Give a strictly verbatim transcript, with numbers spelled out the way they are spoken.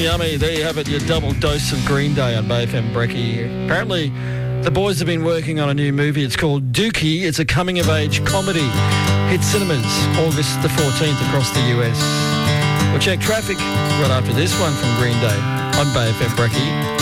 yummy, yummy. There you have it, your double dose of Green Day on Bay F M Brekkie. Apparently, the boys have been working on a new movie. It's called Dookie. It's a coming-of-age comedy. Hit cinemas August the fourteenth across the U S. We'll check traffic right after this one from Green Day on Bay F M Brekkie.